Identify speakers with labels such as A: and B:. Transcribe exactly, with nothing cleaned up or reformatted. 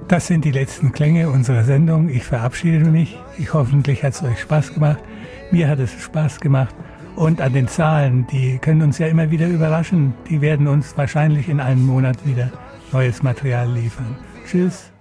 A: Das sind die letzten Klänge unserer Sendung. Ich verabschiede mich. Ich hoffentlich hat es euch Spaß gemacht. Mir hat es Spaß gemacht. Und an den Zahlen, die können uns ja immer wieder überraschen. Die werden uns wahrscheinlich in einem Monat wieder neues Material liefern. Tschüss.